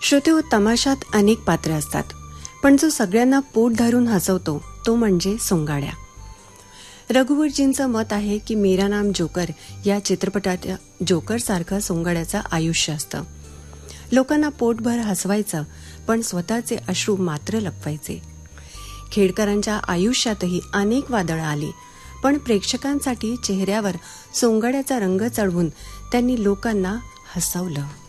श्रोतेहो, तमाशात अनेक पात्र असतात, पण जो सगळ्यांना पोट धरून हसवतो तो म्हणजे सोंगाड्या. रघुवरजींचं मत आहे की मेरा नाम जोकर या चित्रपटात जोकर सारखं सोंगाड्याचं आयुष्य असतं. लोकांना पोटभर हसवायचं, पण स्वतःचे अश्रू मात्र लपवायचे. खेडकरांच्या आयुष्यातही अनेक वादळं आली, पण प्रेक्षकांसाठी चेहऱ्यावर सोंगाड्याचा रंग चढवून त्यांनी लोकांना हसवलं.